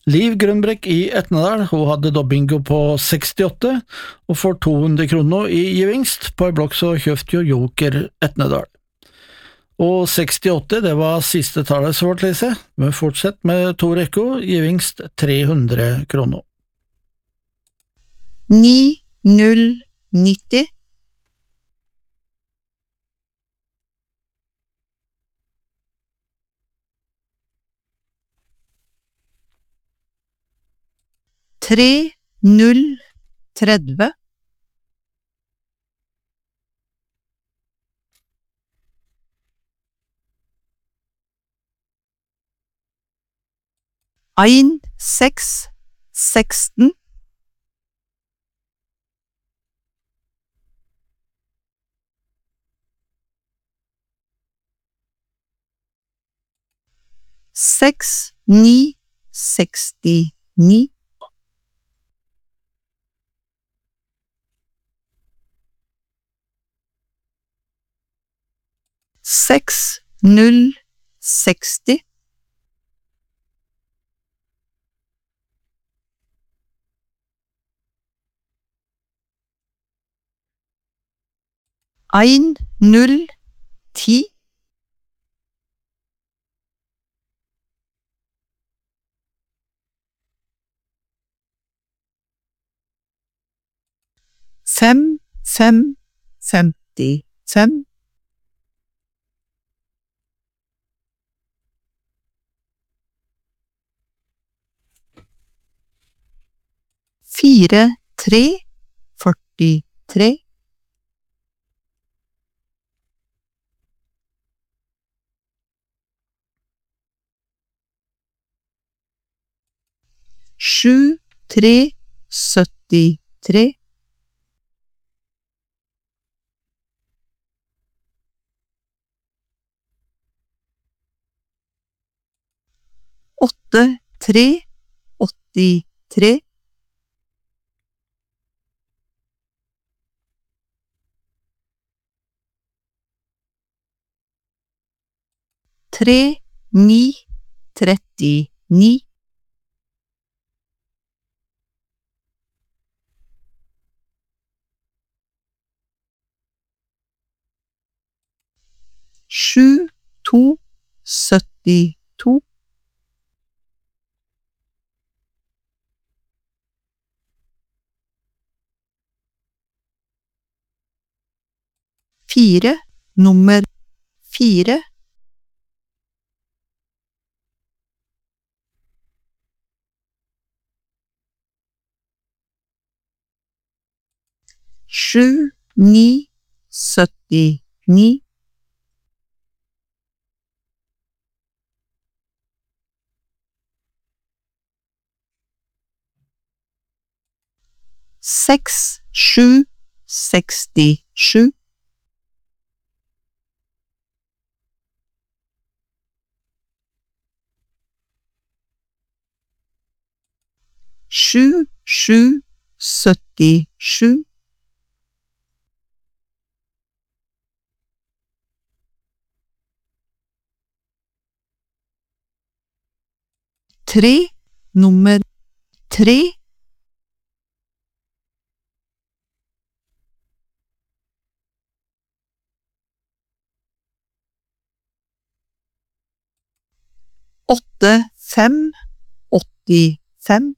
Liv Grønbrekk i Etnedal, hun hadde da bingo på 68, og får 200 kroner i gevinst. På en blokk så kjøpte jo Joker Etnedal. Og 68, det var siste tallet så vårt, Lise. Vi fortsetter med to rekker, gevinst 300 kroner. 9090 3030 1616 6969 6060 1010 5555 4343 7373 8383 3939 7272 4 nummer 4 7979 6767 7777 3 nummer 3 8585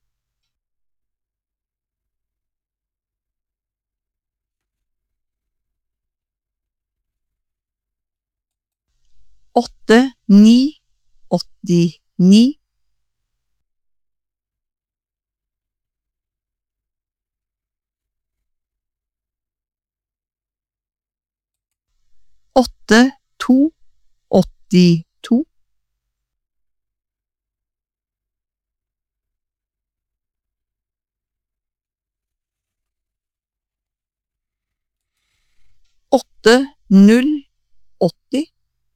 8989 8282 8080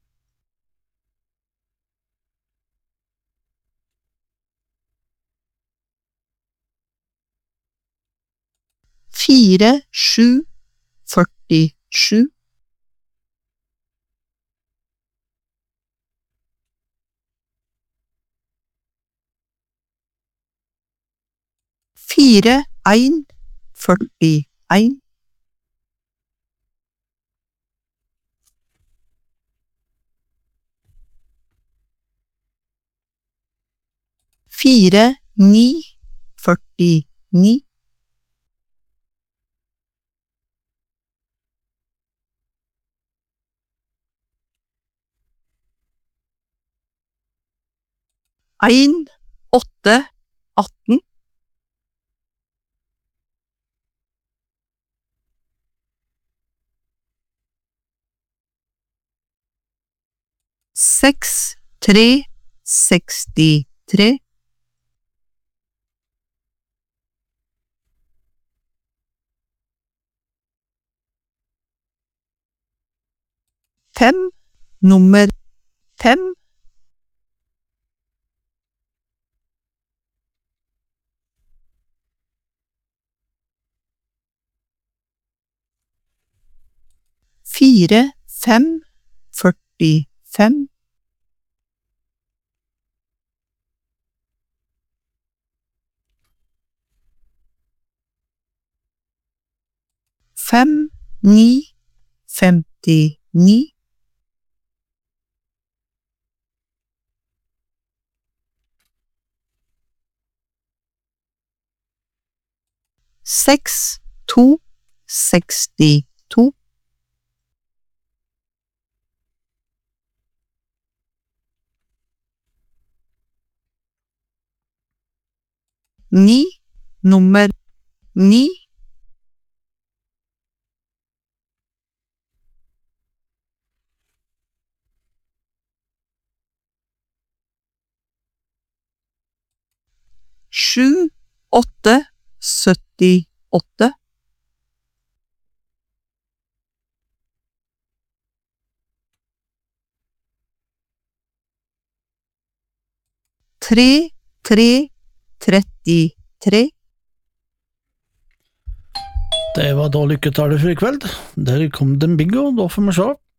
4747 41, 41. 49, 49. 1, 8, 18. 6, 3, 63. 5, nummer 5. 4, 5, 45. 5, 9, 59. 6, 2, 62. 9, nummer 9. 7, 8, 78. 3, 3, 33. Det var da lykketallet for i kveld. Der kom det en bingo, da får vi se.